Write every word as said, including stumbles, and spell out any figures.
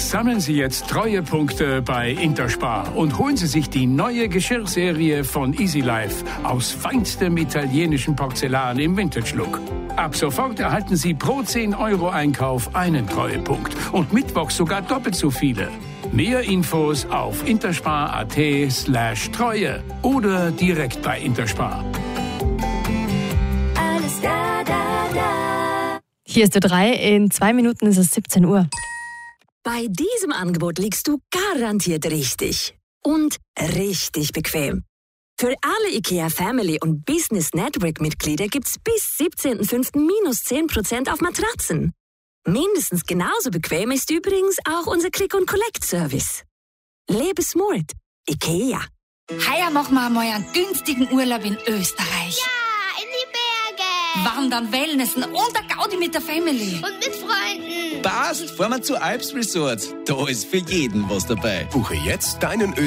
Sammeln Sie jetzt Treuepunkte bei Interspar und holen Sie sich die neue Geschirrserie von Easy Life aus feinstem italienischem Porzellan im Vintage-Look. Ab sofort erhalten Sie pro zehn Euro Einkauf einen Treuepunkt und mittwochs sogar doppelt so viele. Mehr Infos auf interspar.at slash Treue oder direkt bei Interspar. Alles da, da, da. Hier ist der drei. In zwei Minuten ist es siebzehn Uhr. Bei diesem Angebot liegst du garantiert richtig. Und richtig bequem. Für alle IKEA Family und Business Network Mitglieder gibt's bis siebzehnten fünften minus zehn Prozent auf Matratzen. Mindestens genauso bequem ist übrigens auch unser Click-and-Collect-Service. Lebe smart. IKEA. Heuer machen wir einmal einen günstigen Urlaub in Österreich. Ja, in die Berge. Wandern, Wellnessen und der Gaudi mit der Family. Und mit Freunden. Passt, fahren wir zu Alps Resort. Da ist für jeden was dabei. Buche jetzt deinen